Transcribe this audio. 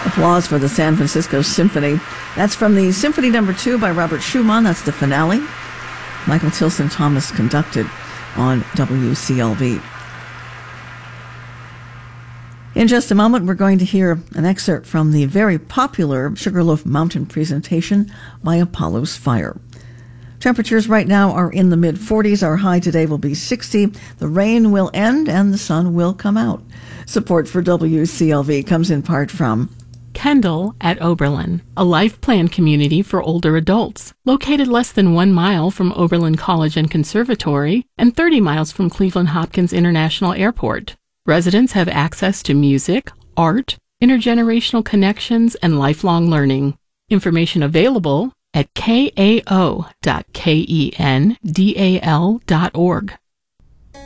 Applause for the San Francisco Symphony. That's from the Symphony No. 2 by Robert Schumann. That's the finale. Michael Tilson Thomas conducted on WCLV. In just a moment, we're going to hear an excerpt from the very popular Sugarloaf Mountain presentation by Apollo's Fire. Temperatures right now are in the mid-40s. Our high today will be 60. The rain will end and the sun will come out. Support for WCLV comes in part from Kendall at Oberlin, a life plan community for older adults, located less than 1 mile from Oberlin College and Conservatory and 30 miles from Cleveland Hopkins International Airport. Residents have access to music, art, intergenerational connections, and lifelong learning. Information available at kao.kendal.org.